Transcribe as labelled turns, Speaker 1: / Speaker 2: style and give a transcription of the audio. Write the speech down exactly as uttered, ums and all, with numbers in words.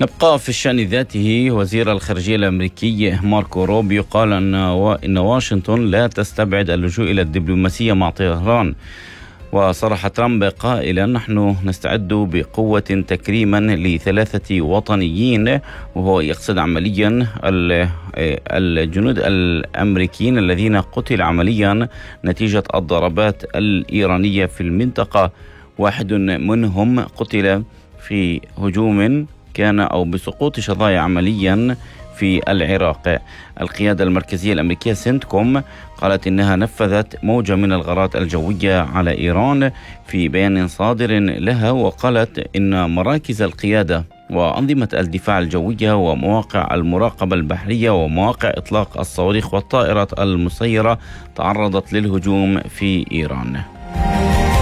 Speaker 1: نبقى في الشأن ذاته. وزير الخارجية الأمريكي ماركو روبيو قال أن إن واشنطن لا تستبعد اللجوء إلى الدبلوماسية مع طهران. وصرح ترامب قائلا: نحن نستعد بقوة تكريما لثلاثة وطنيين، وهو يقصد عمليا الجنود الأمريكيين الذين قتل عمليا نتيجة الضربات الإيرانية في المنطقة. واحد منهم قتل في هجوم كان أو بسقوط شظايا عمليا في العراق. القيادة المركزية الأمريكية سنتكوم قالت إنها نفذت موجة من الغارات الجوية على إيران في بيان صادر لها، وقالت إن مراكز القيادة وأنظمة الدفاع الجوية ومواقع المراقبة البحرية ومواقع إطلاق الصواريخ والطائرات المسيرة تعرضت للهجوم في إيران.